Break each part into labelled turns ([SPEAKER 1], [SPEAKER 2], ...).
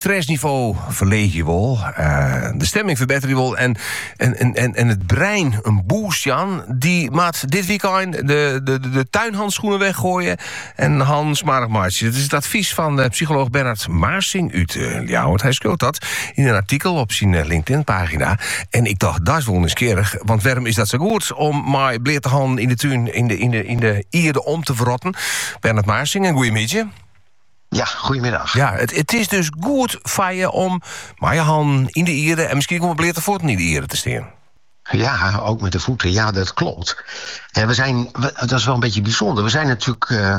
[SPEAKER 1] stressniveau verleeg je wel. De stemming verbetert je wel. En het brein een boost, Jan. Die maakt dit weekend de tuinhandschoenen weggooien. En Hans Maartje. Dat is het advies van de psycholoog Bernard Maarsing uit Ljouwert. Hij schreef dat in een artikel op zijn LinkedIn-pagina. En ik dacht, dat is wel nieuwsgierig. Want waarom is dat zo goed om maar bleer te handen in de tuin in de ierde om te verrotten? Bernard Maarsing, een goeiemiddag.
[SPEAKER 2] Ja, goedemiddag.
[SPEAKER 1] Ja, het is dus goed van je om maar je hand in de ieren en misschien om een te voeten in de ieren te staan.
[SPEAKER 2] Ja, ook met de voeten. Ja, dat klopt. En dat is wel een beetje bijzonder. We zijn natuurlijk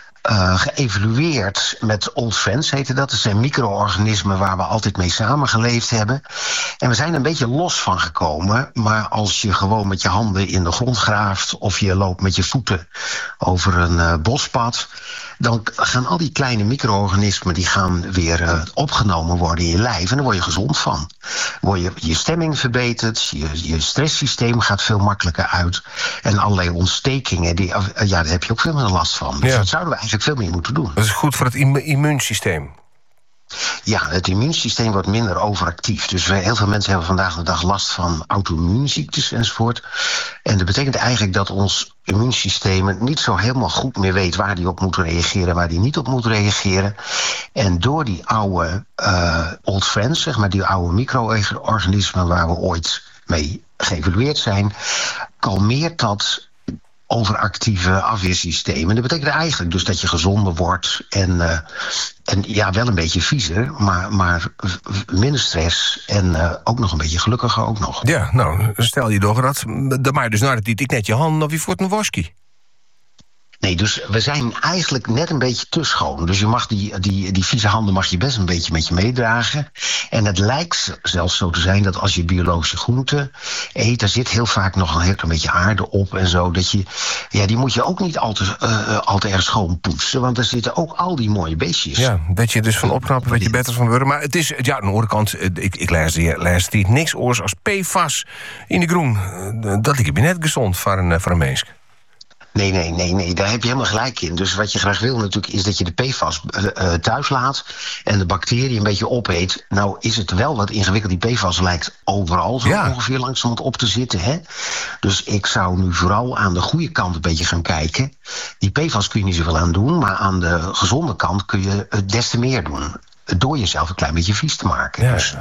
[SPEAKER 2] geëvalueerd met Old Friends, heette dat. Dat zijn micro-organismen waar we altijd mee samengeleefd hebben. En we zijn een beetje los van gekomen. Maar als je gewoon met je handen in de grond graaft of je loopt met je voeten over een bospad, dan gaan al die kleine micro-organismen die gaan weer opgenomen worden in je lijf. En daar word je gezond van. Je stemming verbetert, je stresssysteem gaat veel makkelijker uit. En allerlei ontstekingen, daar heb je ook veel minder last van. Dus dat zouden we eigenlijk veel meer moeten doen.
[SPEAKER 1] Dat is goed voor het immuunsysteem.
[SPEAKER 2] Ja, het immuunsysteem wordt minder overactief. Dus heel veel mensen hebben vandaag de dag last van auto-immuunziektes enzovoort. En dat betekent eigenlijk dat ons immuunsysteem niet zo helemaal goed meer weet waar die op moet reageren en waar die niet op moet reageren. En door die oude old friends, zeg maar, die oude micro-organismen waar we ooit mee geëvalueerd zijn, kalmeert dat overactieve afweersysteem. En dat betekent eigenlijk dus dat je gezonder wordt en ja, wel een beetje viezer, maar minder stress en ook nog een beetje gelukkiger ook nog.
[SPEAKER 1] Ja, nou, stel je toch dat, dan maak je dus naar ik net je hand of je voort een waskie.
[SPEAKER 2] Nee, dus we zijn eigenlijk net een beetje te schoon. Dus je mag die vieze handen mag je best een beetje met je meedragen. En het lijkt zelfs zo te zijn dat als je biologische groenten eet, daar zit heel vaak nog een heel klein beetje aarde op en zo. Dat die moet je ook niet al te erg schoon poetsen, want daar zitten ook al die mooie beestjes. Ja,
[SPEAKER 1] dat je dus van opknappen, weet je beter van worden. Maar het is, ja, aan de andere kant, ik lees niet niks oors als PFAS in de groen. Dat lijkt me net gezond voor een mens.
[SPEAKER 2] Nee, daar heb je helemaal gelijk in. Dus wat je graag wil natuurlijk is dat je de PFAS thuis laat en de bacteriën een beetje opeet. Nou is het wel wat ingewikkeld. Die PFAS lijkt overal zo ongeveer langzamerhand op te zitten. Hè? Dus ik zou nu vooral aan de goede kant een beetje gaan kijken. Die PFAS kun je niet zoveel aan doen, maar aan de gezonde kant kun je het des te meer doen. Door jezelf een klein beetje vies te maken. Ja. Dus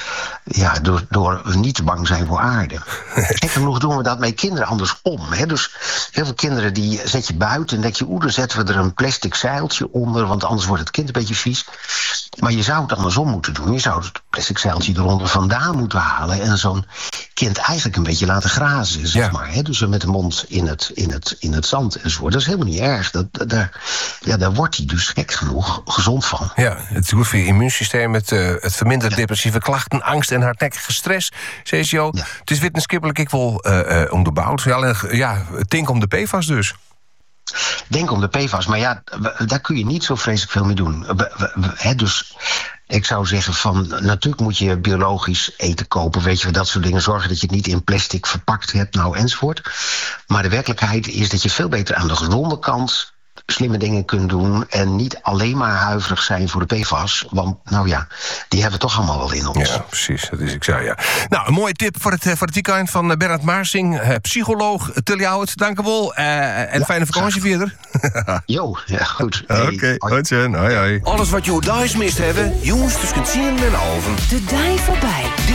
[SPEAKER 2] door niet te bang zijn voor aarde. Gek genoeg doen we dat met kinderen andersom. Hè? Dus heel veel kinderen die zet je buiten en denk je, dan zetten we er een plastic zeiltje onder, want anders wordt het kind een beetje vies. Maar je zou het andersom moeten doen. Je zou het plastic zeiltje eronder vandaan moeten halen en zo'n kind eigenlijk een beetje laten grazen, zeg maar. Hè? Dus met de mond in het zand enzovoort. Dat is helemaal niet erg. Daar wordt hij dus gek genoeg gezond van.
[SPEAKER 1] Ja, het is goed voor je immuunsysteem. Het vermindert depressieve klachten, angst en hardnekkige stress. CCO. Ja. Het is wetenschappelijk ik wel onderbouwd. Ja, denk om de PFAS dus.
[SPEAKER 2] Denk om de PFAS, maar ja, daar kun je niet zo vreselijk veel mee doen. Dus ik zou zeggen van, natuurlijk moet je biologisch eten kopen, weet je, dat soort dingen, zorgen dat je het niet in plastic verpakt hebt, nou enzovoort. Maar de werkelijkheid is dat je veel beter aan de gezonde kant slimme dingen kunt doen en niet alleen maar huiverig zijn voor de PFAS. Want, nou ja, die hebben we toch allemaal wel in ons.
[SPEAKER 1] Ja, precies. Dat is ik zei, ja. Nou, een mooie tip voor het weekend van Bernard Maarsing, psycholoog te Ljouwert. Dank u wel. En fijne vakantie verder.
[SPEAKER 2] Jo, ja, goed.
[SPEAKER 1] Oké, hoi.
[SPEAKER 3] Alles wat je thuis mist hebben, jongens, dus kunt zien en alven.
[SPEAKER 4] De dij voorbij.